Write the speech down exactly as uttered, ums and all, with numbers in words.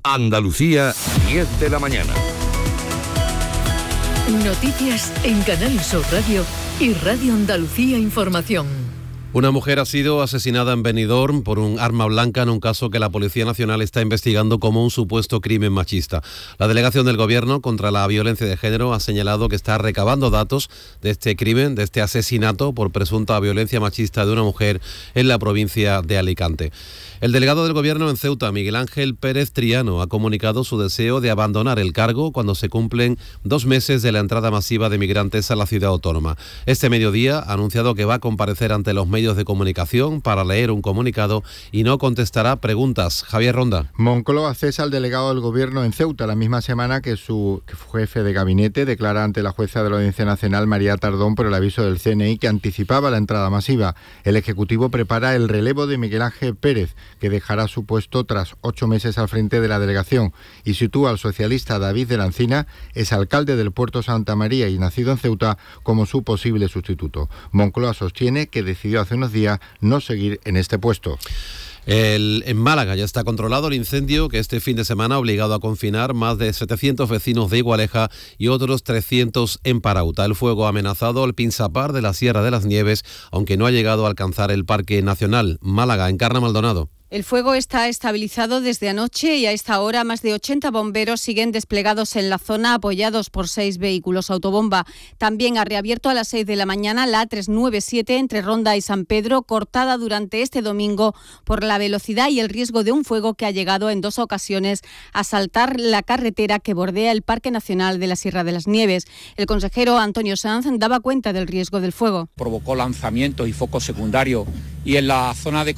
Andalucía, diez de la mañana. Noticias en Canal Sur Radio y Radio Andalucía Información. Una mujer ha sido asesinada en Benidorm por un arma blanca en un caso que la Policía Nacional está investigando como un supuesto crimen machista. La delegación del Gobierno contra la violencia de género ha señalado que está recabando datos de este crimen, de este asesinato por presunta violencia machista de una mujer en la provincia de Alicante. El delegado del Gobierno en Ceuta, Miguel Ángel Pérez Triano, ha comunicado su deseo de abandonar el cargo cuando se cumplen dos meses de la entrada masiva de migrantes a la ciudad autónoma. Este mediodía ha anunciado que va a comparecer ante los medios de comunicación para leer un comunicado y no contestará preguntas. Javier Ronda. Moncloa cesa al delegado del Gobierno en Ceuta la misma semana que su jefe de gabinete declara ante la jueza de la Audiencia Nacional, María Tardón, por el aviso del C N I que anticipaba la entrada masiva. El Ejecutivo prepara el relevo de Miguel Ángel Pérez, que dejará su puesto tras ocho meses al frente de la delegación, y sitúa al socialista David de la Encina, exalcalde del Puerto Santa María y nacido en Ceuta, como su posible sustituto. Moncloa sostiene que decidió hace unos días no seguir en este puesto. El, en Málaga ya está controlado el incendio que este fin de semana ha obligado a confinar más de setecientos vecinos de Igualeja y otros trescientos en Parauta. El fuego ha amenazado el Pinsapar de la Sierra de las Nieves, aunque no ha llegado a alcanzar el Parque Nacional. Málaga, Encarna Maldonado. El fuego está estabilizado desde anoche y a esta hora más de ochenta bomberos siguen desplegados en la zona, apoyados por seis vehículos autobomba. También ha reabierto a las seis de la mañana la A trescientos noventa y siete entre Ronda y San Pedro, cortada durante este domingo por la velocidad y el riesgo de un fuego que ha llegado en dos ocasiones a saltar la carretera que bordea el Parque Nacional de la Sierra de las Nieves. El consejero Antonio Sanz daba cuenta del riesgo del fuego. Provocó lanzamientos y focos secundarios y en la zona de